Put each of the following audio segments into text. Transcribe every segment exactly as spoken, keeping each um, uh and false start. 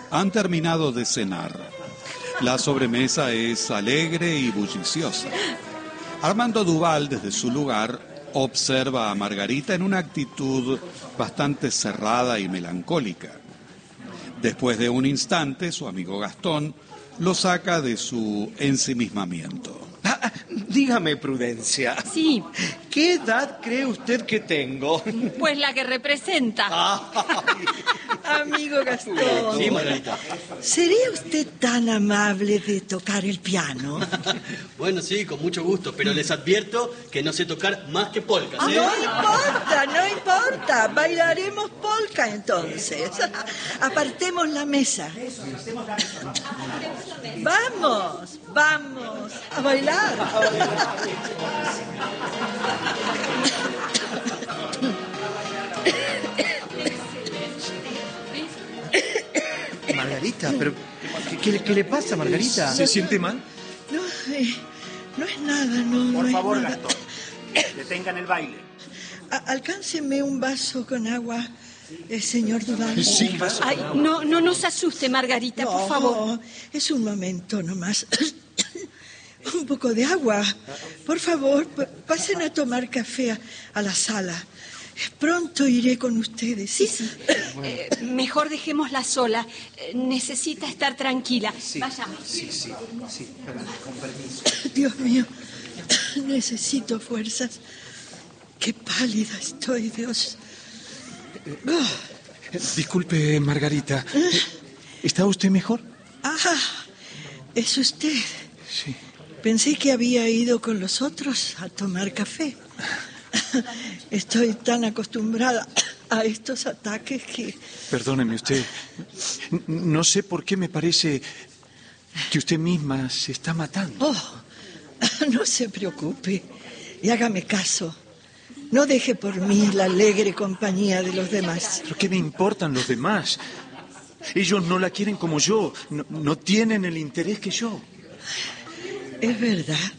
Han terminado de cenar. La sobremesa es alegre y bulliciosa. Armando Duval, desde su lugar, observa a Margarita en una actitud bastante cerrada y melancólica. Después de un instante, su amigo Gastón lo saca de su ensimismamiento. Ah, dígame, Prudencia. Sí. ¿Qué edad cree usted que tengo? Pues la que representa. Ay. Amigo Gastón. Sí, Margarita. ¿Sería usted tan amable de tocar el piano? Bueno, sí, con mucho gusto, pero les advierto que no sé tocar más que polcas, ¿eh? No importa, no importa. Bailaremos polka entonces. Apartemos la mesa. Vamos, vamos a bailar. Margarita, pero ¿qué, qué, qué le pasa, Margarita? ¿Se siente mal? No, eh, no es nada, no. Por no favor, es nada. Gastón, detengan el baile. A- alcánceme un vaso con agua, eh, señor Duval. Sí, vaso. Ay, no, no nos asuste, Margarita, No, por favor. es un momento nomás. Un poco de agua. Por favor, p- pasen a tomar café a, a la sala. Pronto iré con ustedes. Sí, sí. Eh, mejor dejémosla sola. Eh, necesita estar tranquila. Sí, Vayamos. sí, sí, sí, pero con permiso. Dios mío, necesito fuerzas. Qué pálida estoy, Dios. Disculpe, Margarita. ¿Está usted mejor? Ah, es usted. Sí. Pensé que había ido con los otros a tomar café. Estoy tan acostumbrada a estos ataques que... Perdóneme usted. N- No sé por qué me parece que usted misma se está matando. Oh, no se preocupe y hágame caso. No deje por mí la alegre compañía de los demás. ¿Pero qué me importan los demás? Ellos no la quieren como yo. No, no tienen el interés que yo. Es verdad.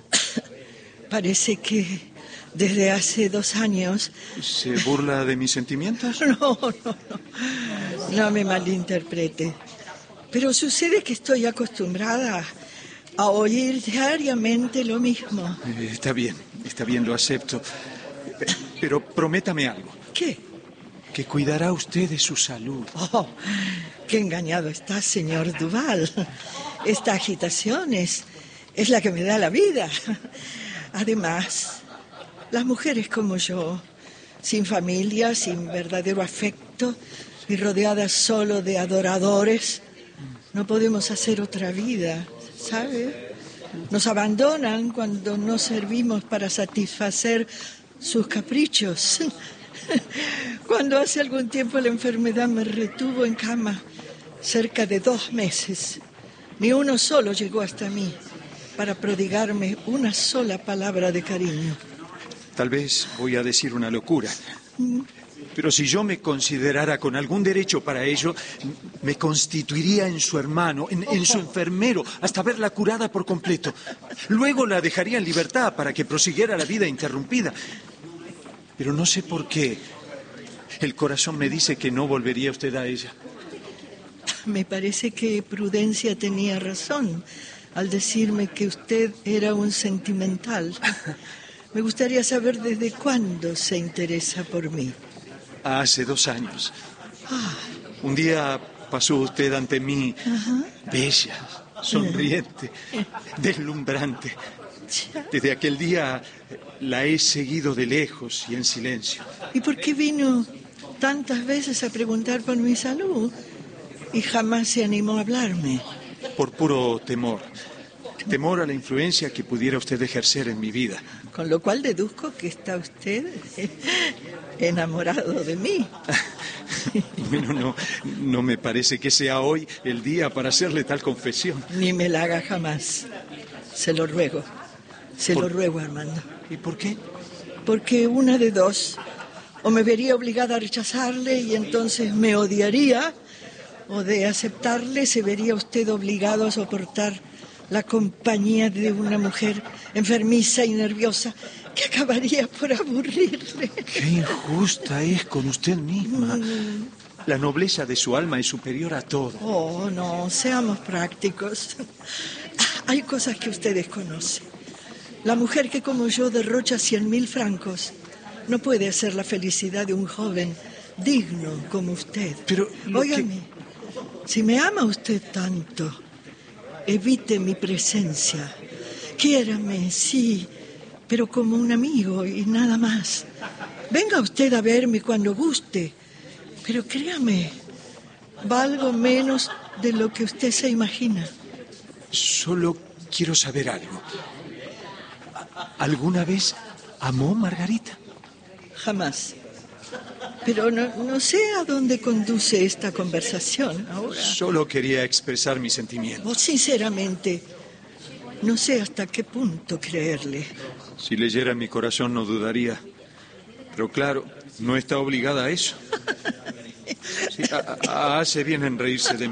Parece que desde hace dos años... ¿Se burla de mis sentimientos? No, no, no. No me malinterprete. Pero sucede que estoy acostumbrada a oír diariamente lo mismo. Eh, Está bien, está bien, lo acepto. Pe- Pero prométame algo. ¿Qué? Que cuidará usted de su salud. Oh, qué engañado está, señor Duval. Esta agitación es, es la que me da la vida. Además, las mujeres como yo, sin familia, sin verdadero afecto y rodeadas solo de adoradores, no podemos hacer otra vida, ¿sabe? Nos abandonan cuando no servimos para satisfacer sus caprichos. Cuando hace algún tiempo la enfermedad me retuvo en cama, cerca de dos meses, ni uno solo llegó hasta mí para prodigarme una sola palabra de cariño. Tal vez voy a decir una locura. Pero si yo me considerara con algún derecho para ello, me constituiría en su hermano, en, en su enfermero, hasta verla curada por completo. Luego la dejaría en libertad para que prosiguiera la vida interrumpida. Pero no sé por qué. El corazón me dice que no volvería usted a ella. Me parece que Prudencia tenía razón al decirme que usted era un sentimental. Me gustaría saber desde cuándo se interesa por mí. Hace dos años. Un día pasó usted ante mí, bella, sonriente, deslumbrante. Desde aquel día la he seguido de lejos y en silencio. ¿Y por qué vino tantas veces a preguntar por mi salud y jamás se animó a hablarme? Por puro temor. Temor a la influencia que pudiera usted ejercer en mi vida. Con lo cual deduzco que está usted enamorado de mí. Bueno, no, no me parece que sea hoy el día para hacerle tal confesión. Ni me la haga jamás. Se lo ruego. Se ¿Por- lo ruego, Armando. ¿Y por qué? Porque una de dos, o me vería obligada a rechazarle y entonces me odiaría, o de aceptarle se vería usted obligado a soportar la compañía de una mujer enfermiza y nerviosa que acabaría por aburrirle. Qué injusta es con usted misma. La nobleza de su alma es superior a todo. Oh, no, seamos prácticos. Hay cosas que usted desconoce. La mujer que como yo derrocha cien mil francos no puede hacer la felicidad de un joven digno como usted. Pero lo óigame, que... si me ama usted tanto, evite mi presencia. Quiérame, sí, pero como un amigo y nada más. Venga usted a verme cuando guste, pero créame, valgo menos de lo que usted se imagina. Solo quiero saber algo. ¿Alguna vez amó Margarita? Jamás. Pero no, no sé a dónde conduce esta conversación ahora. Solo quería expresar mis sentimientos. Oh, sinceramente, no sé hasta qué punto creerle. Si leyera mi corazón no dudaría. Pero claro, no está obligada a eso. Sí, a- a- hace bien en reírse de mí.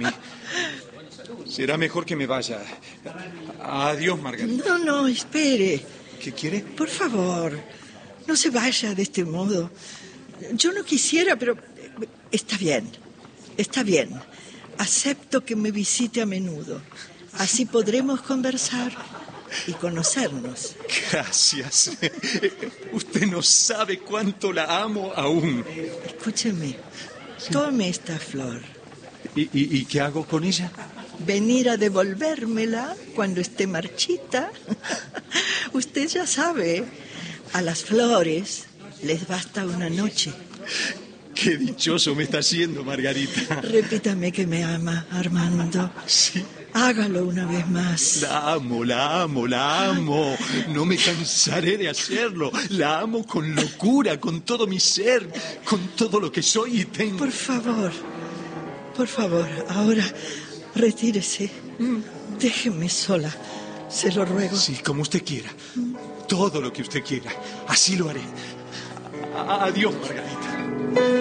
Será mejor que me vaya. Adiós, Margarita. No, no, espere. ¿Qué quiere? Por favor, no se vaya de este modo. Yo no quisiera, pero está bien, está bien. Acepto que me visite a menudo. Así podremos conversar y conocernos. Gracias. Usted no sabe cuánto la amo aún. Escúcheme, tome esta flor. ¿Y, y, y qué hago con ella? Venir a devolvérmela cuando esté marchita. Usted ya sabe, a las flores les basta una noche. Qué dichoso me está haciendo, Margarita. Repítame que me ama, Armando. Sí. Hágalo una vez más. La amo, la amo, la amo. No me cansaré de hacerlo. La amo con locura, con todo mi ser, con todo lo que soy y tengo. Por favor, por favor, ahora retírese. Déjeme sola, se lo ruego. Sí, como usted quiera. Todo lo que usted quiera. Así lo haré. A- Adiós, Margarita.